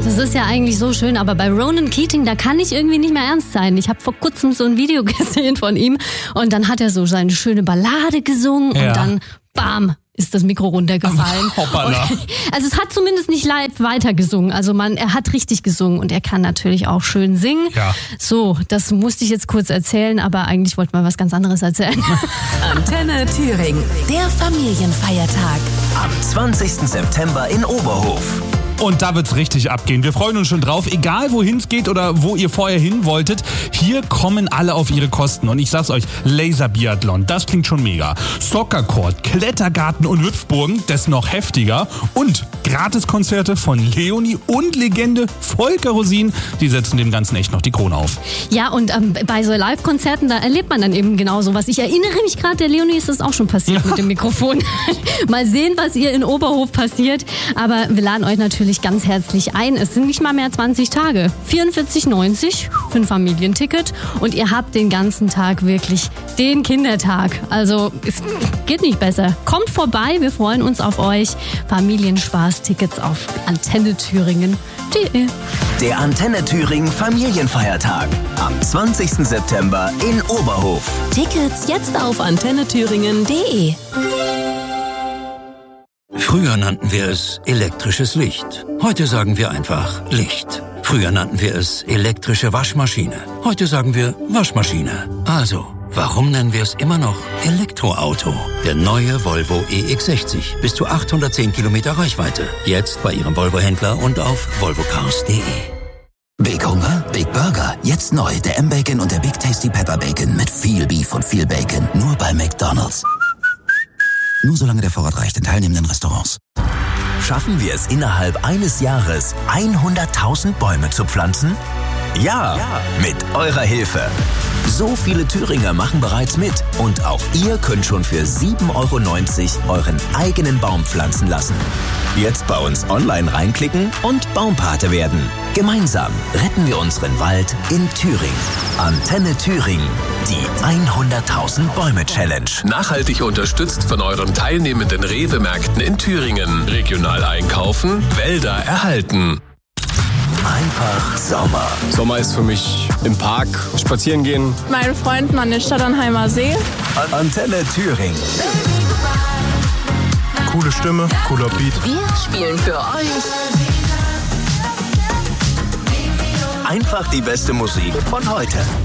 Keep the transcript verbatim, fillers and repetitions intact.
Das ist ja eigentlich so schön, aber bei Ronan Keating, da kann ich irgendwie nicht mehr ernst sein. Ich habe vor kurzem so ein Video gesehen von ihm und dann hat er so seine schöne Ballade gesungen ja. und dann, bam, ist das Mikro runtergefallen. Hoppala. Und, also es hat zumindest nicht live weitergesungen. Also man, er hat richtig gesungen und er kann natürlich auch schön singen. Ja. So, das musste ich jetzt kurz erzählen, aber eigentlich wollte man was ganz anderes erzählen. Antenne Thüringen, der Familienfeiertag. Am zwanzigsten September in Oberhof. Und da wird's richtig abgehen. Wir freuen uns schon drauf. Egal wohin es geht oder wo ihr vorher hin wolltet, hier kommen alle auf ihre Kosten. Und ich sag's euch, Laserbiathlon, das klingt schon mega. Soccercourt, Klettergarten und Hüpfburgen, das noch heftiger. Und Gratiskonzerte von Leonie und Legende Volker Rosin, die setzen dem Ganzen echt noch die Krone auf. Ja, und ähm, bei so Live-Konzerten, da erlebt man dann eben genau sowas. Ich erinnere mich gerade, der Leonie ist das auch schon passiert mit dem Mikrofon. Mal sehen, was ihr in Oberhof passiert. Aber wir laden euch natürlich ganz herzlich ein. Es sind nicht mal mehr zwanzig Tage. vierundvierzig neunzig für ein Familienticket und ihr habt den ganzen Tag wirklich den Kindertag. Also es geht nicht besser. Kommt vorbei, wir freuen uns auf euch. Familienspaß-Tickets auf antenne thüringen punkt de. Der Antenne Thüringen Familienfeiertag am zwanzigsten September in Oberhof. Tickets jetzt auf antenne thüringen punkt de. Früher nannten wir es elektrisches Licht. Heute sagen wir einfach Licht. Früher nannten wir es elektrische Waschmaschine. Heute sagen wir Waschmaschine. Also, warum nennen wir es immer noch Elektroauto? Der neue Volvo E X sechzig. Bis zu achthundertzehn Kilometer Reichweite. Jetzt bei Ihrem Volvo-Händler und auf volvo cars punkt de. Big Hunger, Big Burger. Jetzt neu der M-Bacon und der Big Tasty Pepper Bacon mit viel Beef und viel Bacon. Nur bei McDonald's. Nur solange der Vorrat reicht in teilnehmenden Restaurants. Schaffen wir es innerhalb eines Jahres, hunderttausend Bäume zu pflanzen? Ja, ja, mit eurer Hilfe. So viele Thüringer machen bereits mit und auch ihr könnt schon für sieben Euro neunzig euren eigenen Baum pflanzen lassen. Jetzt bei uns online reinklicken und Baumpate werden. Gemeinsam retten wir unseren Wald in Thüringen. Antenne Thüringen, die hunderttausend Bäume Challenge. Nachhaltig unterstützt von euren teilnehmenden Rewe-Märkten in Thüringen. Regional einkaufen, Wälder erhalten. Einfach Sommer. Sommer ist für mich im Park spazieren gehen. Meine Freunden an den Stadternheimer See. Antenne Thüringen. Coole Stimme, cooler Beat. Wir spielen für euch Einfach die beste Musik von heute.